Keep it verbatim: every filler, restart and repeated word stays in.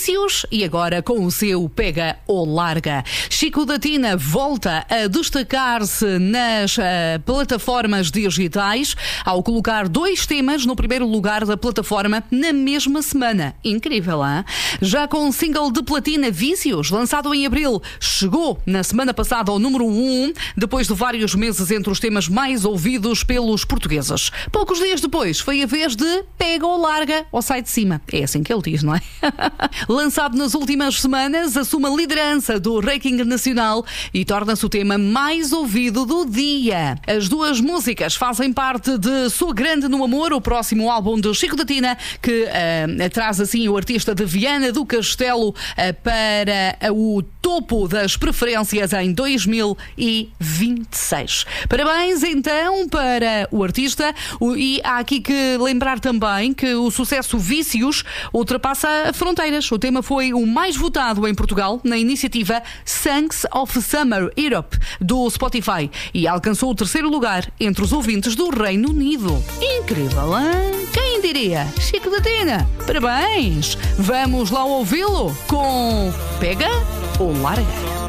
Vícios e agora com o seu Pega ou Larga. Chico da Tina volta a destacar-se nas uh, plataformas digitais ao colocar dois temas no primeiro lugar da plataforma na mesma semana. Incrível, hein? Já com o single de platina Vícios, lançado em abril, chegou na semana passada ao número um, depois de vários meses entre os temas mais ouvidos pelos portugueses. Poucos dias depois foi a vez de Pega ou Larga ou Sai de Cima. É assim que ele diz, não é? Lançado nas últimas semanas, assume a liderança do ranking nacional e torna-se o tema mais ouvido do dia. As duas músicas fazem parte de Sou Grande no Amor, o próximo álbum de Chico da Tina, que uh, traz assim o artista de Viana do Castelo uh, para uh, o topo das preferências em dois mil e vinte e seis. Parabéns então para o artista, e há aqui que lembrar também que o sucesso Vícios ultrapassa fronteiras. O tema foi o mais votado em Portugal na iniciativa Songs of Summer Europe do Spotify e alcançou o terceiro lugar entre os ouvintes do Reino Unido. Incrível, hein? Quem diria? Chico da Tina, parabéns! Vamos lá ouvi-lo com Pega ou Larga.